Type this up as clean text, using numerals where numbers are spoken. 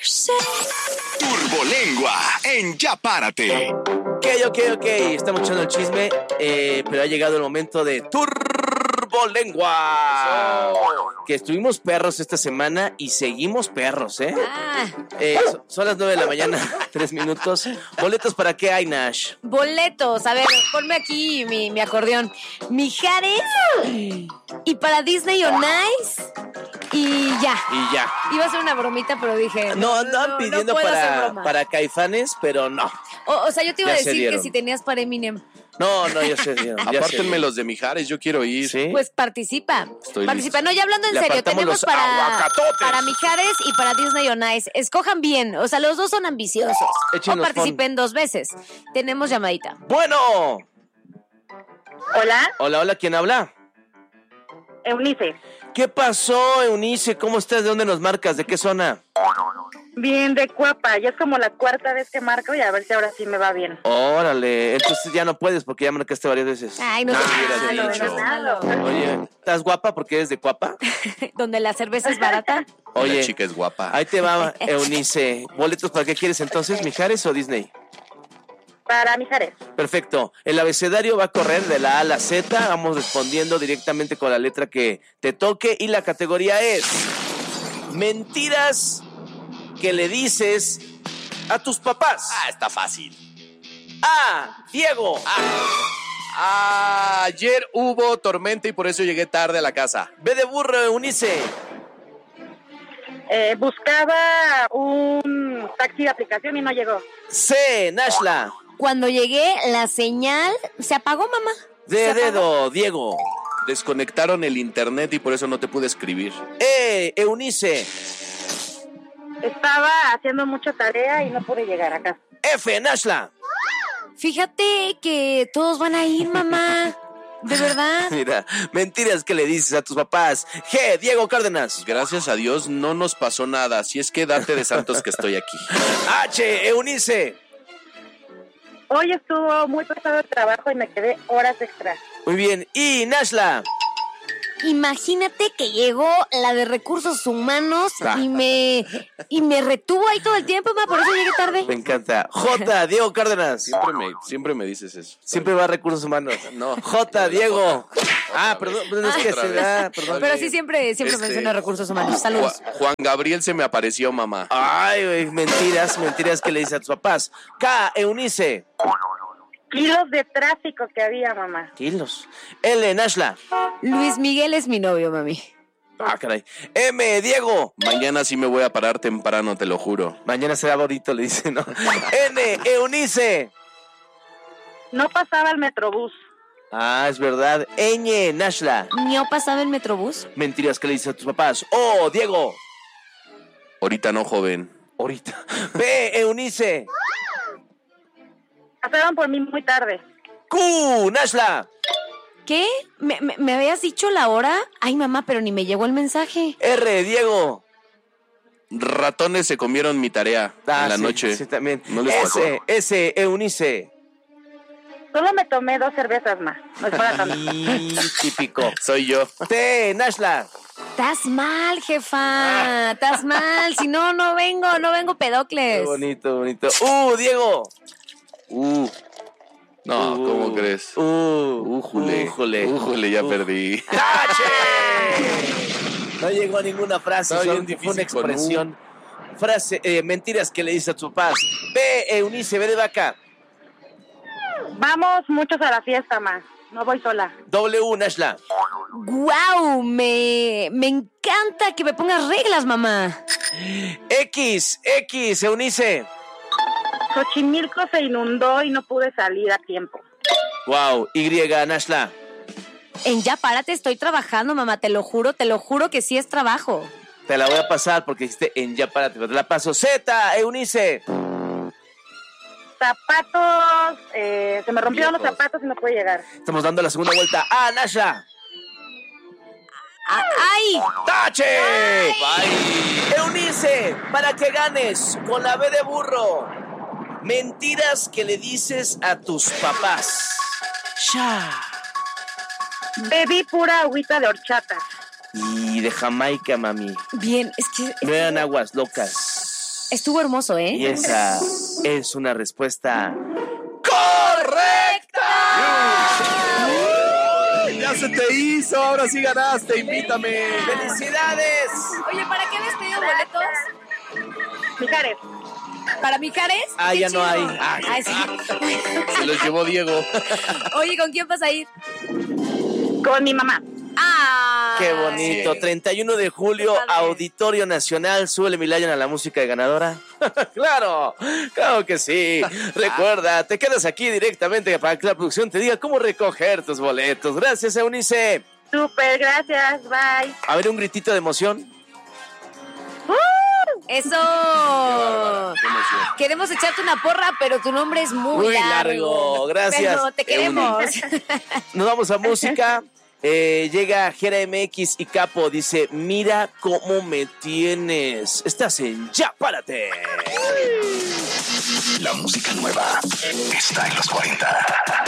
Turbolengua en Ya Párate. Ok. Estamos echando el chisme, pero ha llegado el momento de Turbolengua. Que estuvimos perros esta semana y seguimos perros, ¿eh? Son las 9 de la mañana, 3 minutos. ¿Boletos para qué hay, Nash? Boletos, a ver, ponme aquí mi acordeón. Mijares y para Disney on Ice y ya. Iba a ser una bromita, pero dije... No, andaban pidiendo puedo hacer broma. para Caifanes, pero no. O sea, yo te iba a Ya se decir dieron. que si tenías para Eminem. No, ya se dieron. Apártenme los de Mijares, yo quiero ir. ¿Sí? Pues participa. Estoy Participa. No, ya hablando en Le serio, apartamos tenemos los aguacatotes. para Mijares y para Disney on Ice. Escojan bien, o sea, los dos son ambiciosos. Échenos o participen 2 veces. Tenemos llamadita. Bueno. Hola, Hola, ¿quién habla? Eunice. ¿Qué pasó, Eunice? ¿Cómo estás? ¿De dónde nos marcas? ¿De qué zona? Bien de Cuapa. Ya es como la 4ª vez que marco y a ver si ahora sí me va bien. Órale, entonces ya no puedes porque ya marcaste varias veces. Ay, no seas hubieras dicho. malo. Oye, ¿estás guapa porque eres de Cuapa? Donde la cerveza es barata. Oye, La chica es guapa. ahí te va, Eunice. ¿Boletos para qué quieres entonces, Mijares o Disney? Para Mijares. Perfecto. El abecedario va a correr de la A a la Z. Vamos respondiendo directamente con la letra que te toque. Y la categoría es mentiras que le dices a tus papás. Está fácil. A. Diego. Ayer hubo tormenta y por eso llegué tarde a la casa. B de burro, Eunice. Buscaba un taxi de aplicación y no llegó. C. Nashla. Cuando llegué, la señal se apagó, mamá. D. Dedo, Diego. Desconectaron el internet y por eso no te pude escribir. E. Eunice. Estaba haciendo mucha tarea y no pude llegar acá. F. Nashla. Fíjate que todos van a ir, mamá. ¿De verdad? Mira, mentiras que le dices a tus papás. G. Diego Cárdenas. Gracias a Dios no nos pasó nada, si es que date de santos que estoy aquí. H. Eunice. Hoy estuvo muy pesado el trabajo y me quedé horas extras. Muy bien. Y Nashla. Imagínate que llegó la de recursos humanos y me retuvo ahí todo el tiempo, mamá, por eso llegué tarde. Me encanta. J. Diego Cárdenas. Siempre me dices eso. Siempre va a recursos humanos. No. J. Diego. Perdón, es que se da. Perdón. Pero sí, siempre menciona recursos humanos. Saludos. Juan Gabriel se me apareció, mamá. Ay, güey, mentiras que le dices a tus papás. K. Eunice. Kilos de tráfico que había, mamá. Kilos. L. Nashla. Luis Miguel es mi novio, mami. Caray. M. Diego. Mañana sí me voy a parar temprano, te lo juro. Mañana será bonito, le dice, ¿no? N. Eunice. No pasaba el metrobús. Es verdad. Ñ. Nashla. ¿No pasaba el metrobús? Mentiras que le dices a tus papás. O. Diego. Ahorita no, joven. Ahorita. P. Eunice. Pasaron por mí muy tarde. Q. Nashla. ¿Qué? ¿Me habías dicho la hora? Ay, mamá, pero ni me llegó el mensaje. R. Diego. Ratones se comieron mi tarea en la noche. Sí, también. No les pasó. S. Eunice. Solo me tomé 2 cervezas más. No es para tanto. Típico. Soy yo. T. Nashla. Estás mal, jefa. Estás mal. Si no vengo pedocles. Qué bonito. Diego. No, ¿cómo crees? Újule, ya perdí. ¡Tache! No llegó a ninguna frase, Está bien fue difícil una expresión. Frase, mentiras que le dices a tus papás. B. Eunice, B de vaca. Vamos muchos a la fiesta, ma. No voy sola. W. Nashla. ¡Guau! Me encanta que me pongas reglas, mamá. X, Eunice. Xochimilco se inundó y no pude salir a tiempo. Wow, Y, Nashla. En Ya Párate estoy trabajando, mamá, te lo juro que sí es trabajo. Te la voy a pasar porque dijiste en Ya Párate, pero te la paso. Z, Eunice. Zapatos, se me rompieron los zapatos y no pude llegar. Estamos dando la segunda vuelta. Nashla. ¡Ay! ¡Tache! Bye. Eunice, para que ganes con la B de burro. Mentiras que le dices a tus papás. Bebí pura agüita de horchata. Y de Jamaica, mami. Bien, es que... No eran aguas locas. Estuvo hermoso, ¿eh? Y esa es una respuesta correcta. Ya se te hizo, ahora sí ganaste, invítame. ¡Felicidades! Oye, ¿para qué habías pedido boletos? Mijares. ¿Para Mijares? Ah, Qué ya chido. no hay. Ay, sí. Se los llevó Diego. Oye, ¿con quién vas a ir? Con mi mamá. ¡Ah! ¡Qué bonito! Sí. 31 de julio, Qué padre. Auditorio Nacional. Súbele mi Lion a la música de ganadora. ¡Claro! ¡Claro que sí! Recuerda, te quedas aquí directamente para que la producción te diga cómo recoger tus boletos. Gracias, Eunice. Súper, gracias. Bye. A ver, un gritito de emoción. ¡Eso! Qué emoción. Queremos echarte una porra, pero tu nombre es muy Muy largo. Gracias, Pero te queremos. Nos vamos a música. Llega Jera MX y Capo. Dice, mira cómo me tienes. Estás en Ya Párate. La música nueva está en los 40.